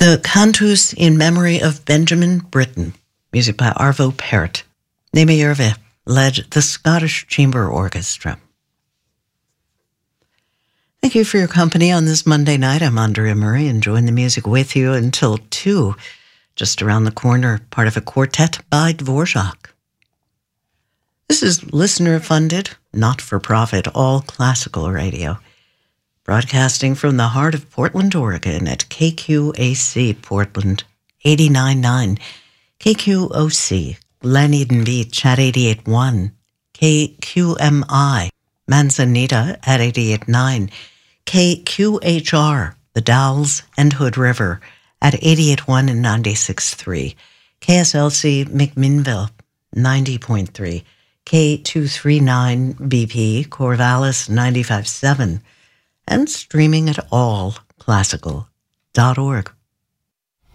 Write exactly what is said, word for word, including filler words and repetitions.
The Cantus in Memory of Benjamin Britten, music by Arvo Pärt. Nijmegen led the Scottish Chamber Orchestra. Thank you for your company on this Monday night. I'm Andrea Murray, enjoying the music with you until two. Just around the corner, part of a quartet by Dvorak. This is listener-funded, not-for-profit, all-classical radio, broadcasting from the heart of Portland, Oregon at K Q A C Portland eighty-nine point nine, K Q O C Glen Eden Beach at eighty-eight point one, K Q M I Manzanita at eighty-eight point nine, K Q H R The Dalles and Hood River at eighty-eight point one and ninety-six point three, K S L C McMinnville ninety point three, K two thirty-nine B P Corvallis ninety-five point seven, and streaming at all classical dot org.